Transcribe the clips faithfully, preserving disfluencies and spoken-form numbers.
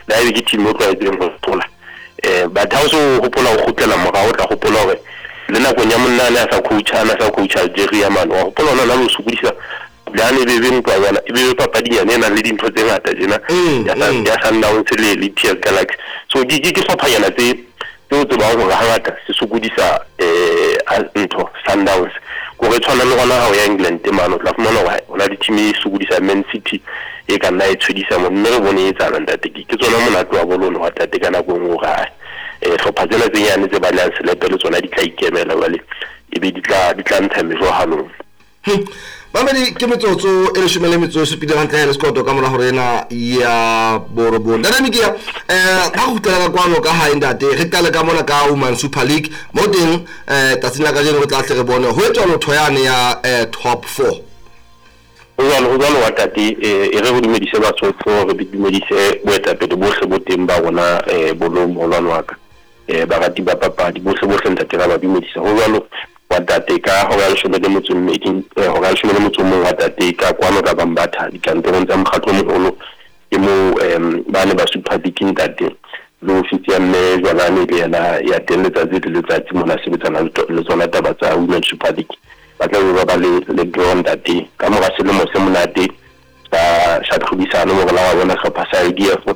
la e ke team o tla etseng go thola eh ba tha o so hopola go khotlela morao tla hopola gore le na go nya monna le a sa coachana sa coacha Jerry Yaman wa hopola ona la go sukudisa la ne be beng kwa bana e be papadi ya nena le dintho tse ngata jena ya sa ya Sundowns le le T S Galaxy so di di so phayana tse tse tse ba go ga ngata se sukudisa eh ntho Sundowns go re tshwana le gona ga o ya England te mano tla fumana wa ona di team e sukudisa Man City e ka nna e tshedisa mo nne re bone e tsana ntate ke tsona monate wa bololo wa tate kana go ngo ga eh hlopha tsena tse nyane tse ba le selepe le tsona di tla ikemela wale e be di tla di tla ntsha mejo halong Mamedi ke metsotso e le shumele metsotso pele ga ntla le skoto ka mora hore ena ya borobong dana mikia eh ga go tla ka kwano ka ha indate re tla le ka mona ka Women's Super League mo teng eh tatsina ka jeno go tla tle re bone ho etswa no thoyane ya top four o ya lo go wa tate e re go dumedise ba tsotso re dumedise boetapele bohle bo teng ba rona eh bolong ho lwana ka eh ba ga di ba papadi bohle bohle ntate ra ba dumedisa ho jalo wa tate ka ho ya leshome le motso meeting ho ya leshome le motso mo wa tate ka kwano ka bambatha di kantorong tsa mokgatlo moholo ke mo em ba le ba Super League ntate le ofisi ya mme jwalane le yana ya teletsa tse le tsatsi mona sebetsana le tsona taba tsa Women's Super League ba tla ba ba le le ground date ka mo ga selemo se monate sa sa tlhodisano mo la wa bona hlopha sa I D F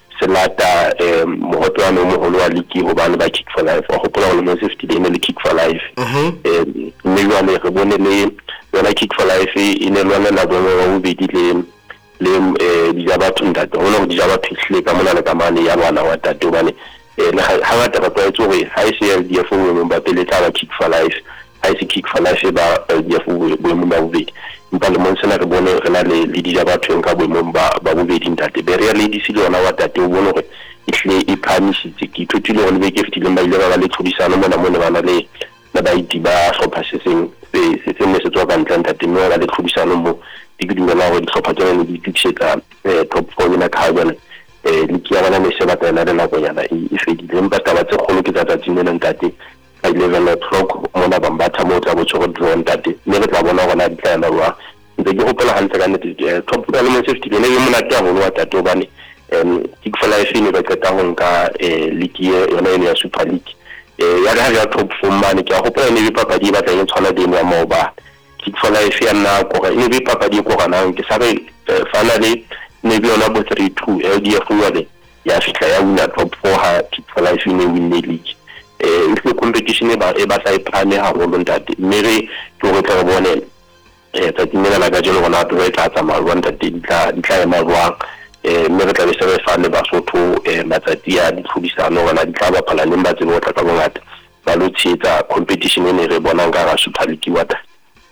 selata eh mohoto wa moholo wa league ho bana ba Kick for Life ho pola le mo fifty day le Kick for Life eh mme wa le re bone le yona Kick for Life e ne lwana la bona wa bobedi le le eh di jaba tunda to ona di jaba phihle ka mona le ka mane ya bana wa tate bane eh le ha ga ta ba tso re ha se L D F o mo ba pele tla Kick for Life ha se Kick for Life ba L D F o bo mo ba bobedi mpa le monsena re bone re na le le di jaba tshweng ka bo mo ba ba bobedi ntate be re le di sile ona wa tate o bone gore ihle e phamisitse ke thutile go le be ke fitile ba ile ba le tlhodisano mona mona bana le ba ba iti ba hlopha se seng se se se se tswa ka ntla ntate mo ba le tlhodisano mo di ke dumela gore di hlopha tsone di tshitsa top four na ka bona eh le ke ya bana me se ba tsena le nako yana e fedile mpa taba tse kgolo ke tsa tsine ntate ka eleven o'clock mona bambatha mo tsa botshoro drone ntate mme re tla bona gona di tla na wa ntse ke gopola hantle ka nnete top four le mo fifty le le monate a bolo wa tate obane em Kick for Life ne ba tseta go nka eh league yona ya Super League eh ya ga ya top four mane ke a gopola ne ba papadi ba tla tshwana le ya moba Kick for Life ya nna go ga ne ba papadi go gana ke sa re finally ne be yona bo three two L D F wa le ya fitla ya wina top four ha Kick for Life ne win the league eh ile competition e ba e ba sa e prane ha go ntate mme re go go tla bone eh tsa timela la ga jelo gona to e tla tsamaya wa ntate di tla di tla ema jwang eh mme re tla be se re fane ba sotho eh matsatsi ya di tlhodisano gona di tla ba phala le mbatse bo tla ka bongata ba lo tshetsa competition ne re bona nka ga Super League wa ta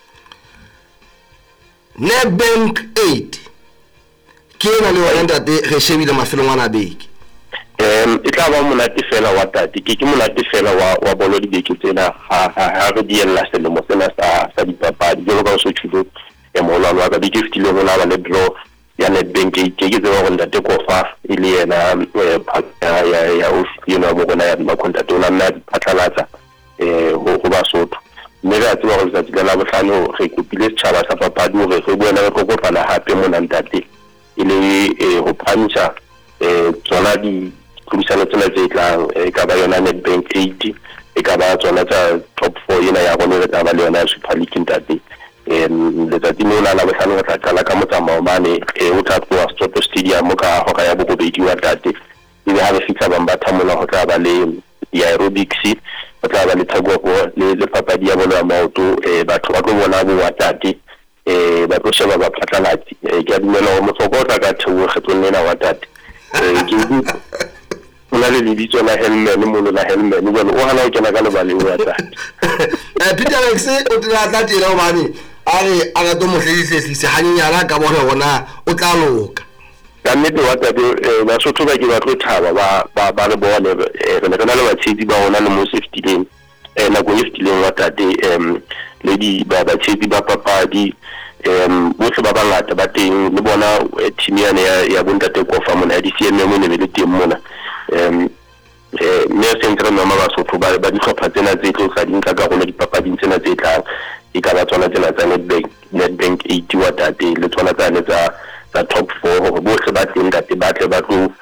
Nedbank eight ke na le wena ntate re shebile mafelong a beke em e tla ba monate fela wa tate ke ke monate fela wa wa bolo di beke tsena ha ha re di ella se le mo sena sa sa di papadi jo ka so tshulo e mo la wa ka di giftile mo la le draw ya Nedbank ke ke tseba go ntate ko fa ile yena ya ya ya o yena mo gona ya ba contact ona nna phatlalatsa eh go go ba sotho mme ga tseba go tsatsi la botlhano re kopile tshaba sa papadi gore re buela re go kopana hape mo ntate ile e go phamisa eh tsona di kulisana tsena tse tlang e ka ba yona Nedbank eight e ka ba tsona tsa top four ena ya go le taba le yona Super League ntate em le tsatsi mo la la botlhano tla tla ka motsamao mane e o tla tloa Soto Stadium ka go ya bo bobedi wa tate e be ha re fitla bambatha mona go tla ba le ya aerobics go tla ba le thagogo le le papadi ya bolo ya maoto e batho ba tlo bona bo wa tate e ba tlo sheba ba phatlalatsi e ke a dumela go motsoko tla ka thewo kgetlo nena wa tate e ke ona le lebitso la helmet mo la helmet no bona o hana o kena ka le bale wa tate eh Peter Alex o tla tla tela o bane a re a ga to mohledise se hanyana ka bona bona o tla loka ka nnete wa tate ba sotho ba ke ba tlo thaba ba ba ba re bone re ne re na le batshedi ba ona le mo fifty lane eh la go fifty lane wa tate em le di ba batshedi ba papadi em bohle ba bangata ba teng le bona team ya ya bontate ko fa mona di C M mo ne le teng mona em eh me sentre no ma ba sotho ba ba di hlopha tsena tse tlo sa dinka ka go le dipapading tsena tse tlang e ka ba tsona tsena tsa Nedbank Nedbank eighty wa tate le tsona tsa le tsa tsa top four go bohle ba teng tate ba tle ba tlo